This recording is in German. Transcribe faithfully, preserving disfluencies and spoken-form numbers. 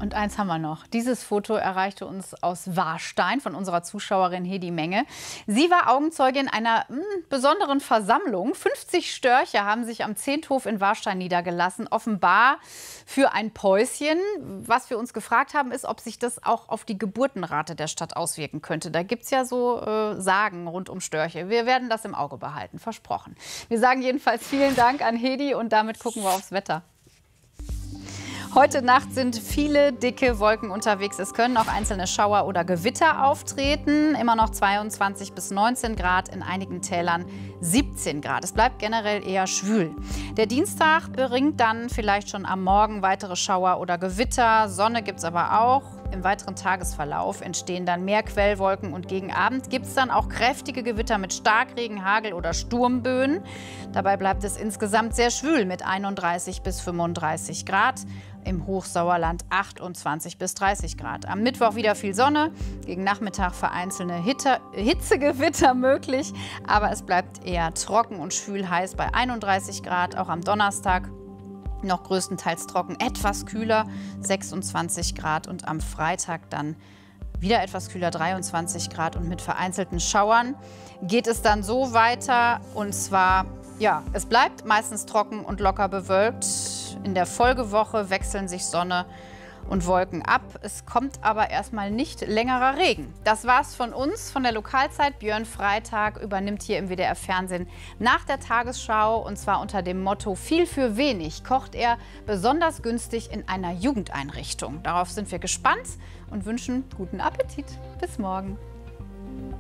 Und eins haben wir noch. Dieses Foto erreichte uns aus Warstein von unserer Zuschauerin Hedi Menge. Sie war Augenzeugin einer mh, besonderen Versammlung. fünfzig Störche haben sich am Zehnthof in Warstein niedergelassen, offenbar für ein Päuschen. Was wir uns gefragt haben, ist, ob sich das auch auf die Geburtenrate der Stadt auswirken könnte. Da gibt es ja so äh, Sagen rund um Störche. Wir werden das im Auge behalten, versprochen. Wir sagen jedenfalls vielen Dank an Hedi und damit gucken wir aufs Wetter. Heute Nacht sind viele dicke Wolken unterwegs. Es können auch einzelne Schauer oder Gewitter auftreten. Immer noch zweiundzwanzig bis neunzehn Grad, in einigen Tälern siebzehn Grad. Es bleibt generell eher schwül. Der Dienstag bringt dann vielleicht schon am Morgen weitere Schauer oder Gewitter. Sonne gibt es aber auch. Im weiteren Tagesverlauf entstehen dann mehr Quellwolken und gegen Abend gibt es dann auch kräftige Gewitter mit Starkregen, Hagel oder Sturmböen. Dabei bleibt es insgesamt sehr schwül mit einunddreißig bis fünfunddreißig Grad. Im Hochsauerland achtundzwanzig bis dreißig Grad. Am Mittwoch wieder viel Sonne, gegen Nachmittag vereinzelte Hitte, Hitzegewitter möglich, aber es bleibt eher trocken und schwül heiß bei einunddreißig Grad. Auch am Donnerstag noch größtenteils trocken, etwas kühler, sechsundzwanzig Grad und am Freitag dann wieder etwas kühler, dreiundzwanzig Grad und mit vereinzelten Schauern geht es dann so weiter und zwar, ja, es bleibt meistens trocken und locker bewölkt. In der Folgewoche wechseln sich Sonne und Wolken ab. Es kommt aber erstmal nicht längerer Regen. Das war's von uns, von der Lokalzeit. Björn Freitag übernimmt hier im W D R-Fernsehen nach der Tagesschau und zwar unter dem Motto Viel für wenig kocht er besonders günstig in einer Jugendeinrichtung. Darauf sind wir gespannt und wünschen guten Appetit. Bis morgen.